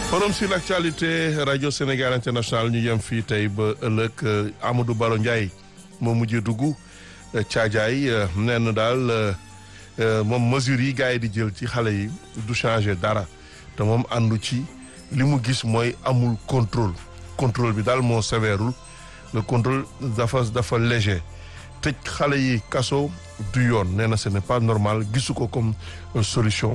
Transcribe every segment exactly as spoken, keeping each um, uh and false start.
forum sur l'actualité rajo Sénégal international ñu yem fii tey ba ëllëg Amadou Baro Ndiaye moo mujjee dugg Caajaay nee na daal moom mesures yi gars yi di jël ci xale yi du changer dara te moom àndu ci li mu gis mooy amul contrôle contrôle bi daal moo sévèrul le contrôle dafa dafa léger tëj xale yi kaso du yoon nee na ce n'est pas normal gisu ko comme solution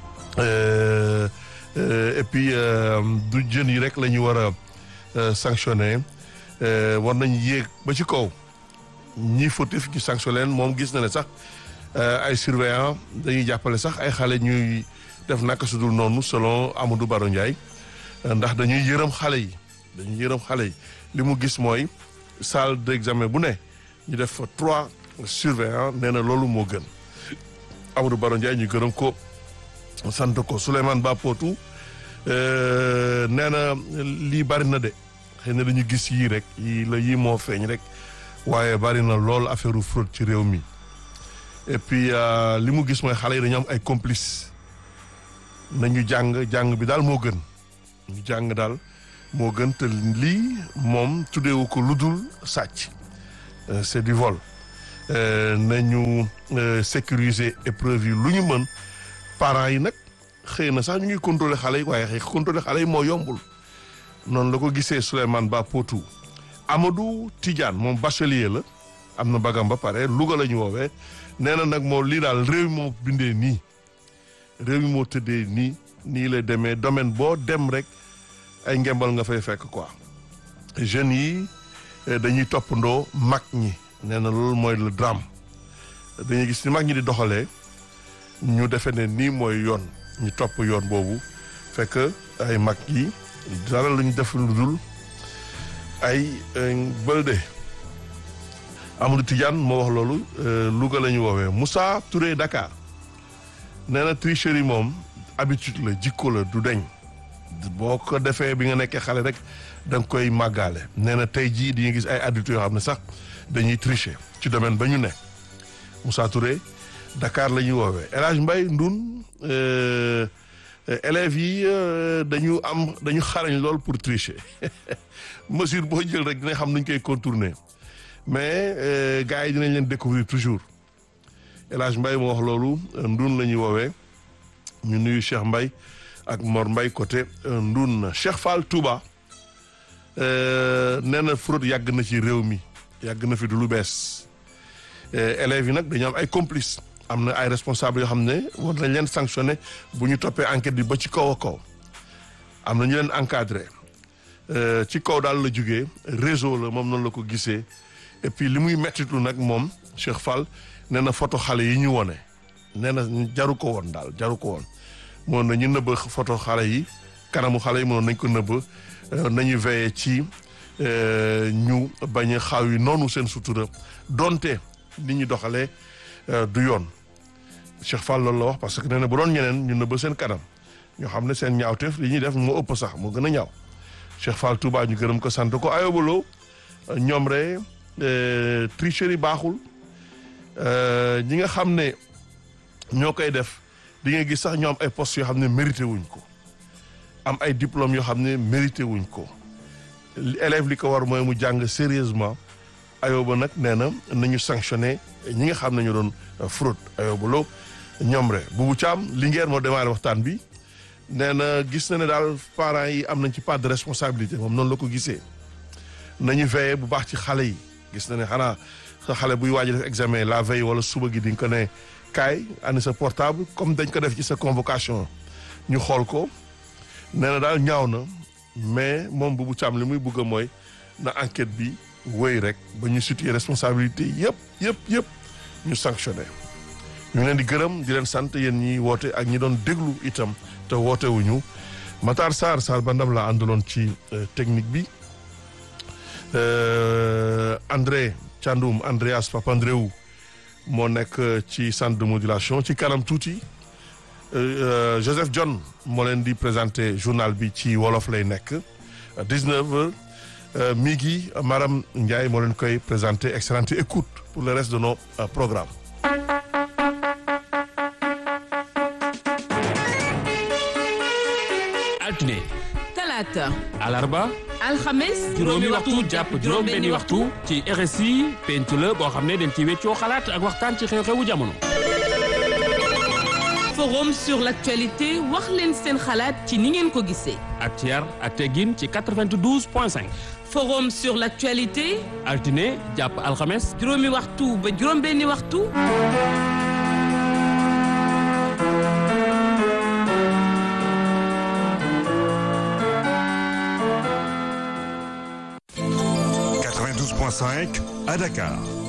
euh, euh, et puis du jeunes yi rek la ñu war a sanctionner war nañu yéeg ba ci kaw ñi fautif ñu sanctionné leen moom gis na ne sax ay surveillant dañuy jàppale sax ay xale ñuy def naka su dul noonu selon Amadou Baro Ndiaye ndax dañuy yërëm xale yi dañuy yërëm xale yi li mu gis mooy salle d'examen bu ne ñu def fa trois surveillants nee na loolu moo gën Amadou Baro Ndiaye ñu gërëm ko sant ko Souleymane Ba Potou nee na lii bari na de xëy na dañu gis yii rek yii la yii moo feeñ rek waaye bari na lool affaire fraude ci réew mi et puis li mu gis mooy xale yi dañu am ay complices nañu jàng jàng bi daal moo gën ñu jàng daal moo gën te lii moom tuddeewu ko lu dul sàcc c'est du vol nañu sécuriser épreuve yi lu ñu mën parents yi nag xëy na sax ñu ngi contrôler xale yi waaye xëy contrôler xale yi moo yombul noonu la ko gisee Souleymane Ba Potou Amadou Tidiane moom bachelier la am na bagam ba pare Louga la ñu woowee nee na nag moom lii daal réew mi moo bindee nii réew mi moo tëddee nii nii lay demee domaine boo dem rek ay ngembal nga fay fekk quoi jeunes yi dañuy toppandoo mag ñi nee na loolu mooy le drame dañuy gis ni mag ñi di doxalee ñu defe ne nii mooy yoon ñu topp yoon boobu fekk ay mag yi dara la ñu def lu dul ay bëlde Amadou Tidiane moo wax loolu Louga la ñu woowee Moussa Touré Dakar nee na tricherie moom habitude la jikko la du deñ boo ko defee bi nga nekkee xale rek da nga koy màggaale nee na tey jii di nga gis ay adultes yoo xam ne sax dañuy tricher ci domaine ba ñu ne Moussa Touré Dakar la ñuy woowee El Hadj Mbaye Ndun élèves yi dañu am dañu xarañ lool pour tricher mesure boo jël rek dina xam nuñ koy contourner mais gars yi dinañ leen découvrir toujours El Hadj Mbaye moo wax loolu Ndun la ñuy woowee ñu nuyu Cheikh Mbaye ak Mor Mbaye côté Ndun Cheikh Fall Touba nee na fraude yàgg na ci réew mi yàgg na fi du lu bees élèves yi nag dañu am ay complices am na ay responsables yoo xam ne war nañ leen sanctionner bu ñu toppee enquête bi ba ci kaw a kaw am na ñu leen encadré ci kaw daal la jógee réseau la moom noonu la ko gisee et puis li muy mettitlu nag moom Cheikh Fall nee na photo xale yi ñu wone nee na jaru ko woon daal jaru ko woon moom na ñu nëbb photo xale yi kanamu xale yi mënoon nañ ko nëbb nañu veillé ci ñu bañ a xaaw yi noonu seen sutura donte ni ñu doxalee du yoon Cheikh Fall loolu la wax parce que nee na bu doon ñeneen ñu nëbb seen kanam ñoo xam ne seen ñaawteef li ñuy def moo ëpp sax moo gën a ñaaw Cheikh Fall Touba ñu gërëm ko sant ko ayobaloo ñoom rek tricherie baaxul ñi nga xam ne ñoo koy def di nga gis sax ñoo am ay postes yoo xam ne mérité wuñ ko am ay diplômes yoo xam ne mérité wuñ ko élève li ko war mooy mu jàng sérieusement ayoba nag nee na nañu sanctionné ñi nga xam ne ñu doon fraude ayobaloo ñoom rek Boubou Thiam Linguère moo démarré waxtaan bi nee na gis na ne daal parents yi am nañ ci part de responsabilité moom noonu la ko gisee nañu veillé bu baax ci xale yi gis na ne xanaa sa xale buy waaj def examen la veille wala suba gi di nga ko ne kaay andi sa portable comme dañ ko def ci sa convocation ñu xool ko nee na daal ñaaw na mais moom Boubou Thiam li muy bëgg mooy na enquête bi wéy rek ba ñu situer responsabilité yëpp yëpp yëpp ñu sanctionné ñu ngi leen di gërëm di leen sant yéen ñi woote ak ñi doon déglu itam te woote wuñu Matar Sarr Sarr ba ndam la àndaloon ci technique bi André Thiandoum Andreas Papandreou moo nekk ci centre de modulation ci kanam tuuti Joseph John moo leen di présenté journal bi ci wolof lay nekk dix-neuf heures midi Maram Ndiaye moo leen koy présenté excellente écoute pour le reste de nos programmes. altine talaata. alarba. alxames. juróomi waxtu jàpp juróom-benni waxtu ci R S I penc la boo xam ne dañ ci weccoo xalaat ak waxtaan ci xew-xewu jamono. forum sur l'actualité wax leen seen xalaat ci ni ngeen ko gisee. ak ci yar ak teggin ci quatre-vingt-douze point cinq. forum sur l'actualité. altine jàpp alxames. juróomi waxtu ba juróom-benni waxtu. quatre-vingt-douze point cinq à Dakar.